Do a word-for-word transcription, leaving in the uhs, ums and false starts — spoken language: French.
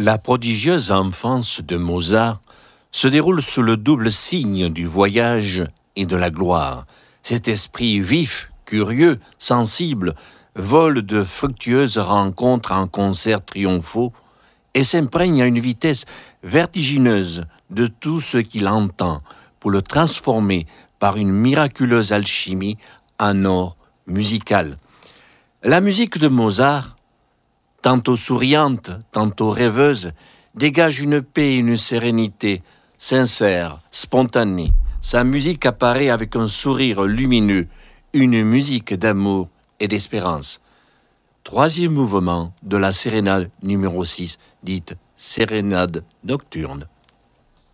La prodigieuse enfance de Mozart se déroule sous le double signe du voyage et de la gloire. Cet esprit vif, curieux, sensible, vole de fructueuses rencontres en concerts triomphaux et s'imprègne à une vitesse vertigineuse de tout ce qu'il entend pour le transformer par une miraculeuse alchimie en or musical. La musique de Mozart, tantôt souriante, tantôt rêveuse, dégage une paix et une sérénité sincère, spontanée. Sa musique apparaît avec un sourire lumineux, une musique d'amour et d'espérance. Troisième mouvement de la sérénade numéro six, dite sérénade nocturne.